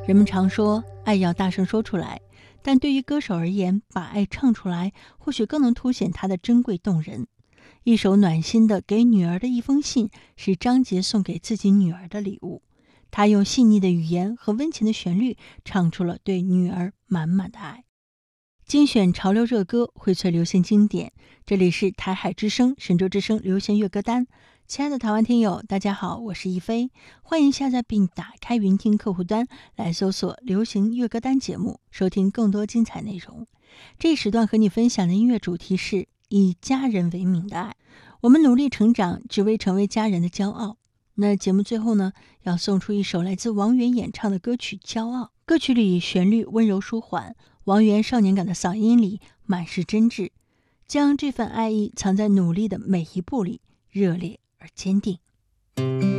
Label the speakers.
Speaker 1: 人们常说爱要大声说出来，但对于歌手而言，把爱唱出来或许更能凸显它的珍贵动人。一首暖心的给女儿的一封信，是张杰送给自己女儿的礼物。他用细腻的语言和温情的旋律，唱出了对女儿满满的爱。精选潮流热歌，荟萃流行经典。这里是台海之声、神州之声流行乐歌单。亲爱的台湾听友，大家好，我是一飞，欢迎下载并打开云听客户端来搜索流行乐歌单节目，收听更多精彩内容。这一时段和你分享的音乐主题是以家人为名的爱。我们努力成长，只为成为家人的骄傲。那节目最后呢，要送出一首来自王源演唱的歌曲《骄傲》。歌曲里旋律温柔舒缓，王源少年感的嗓音里满是真挚，将这份爱意藏在努力的每一步里，热烈而坚定。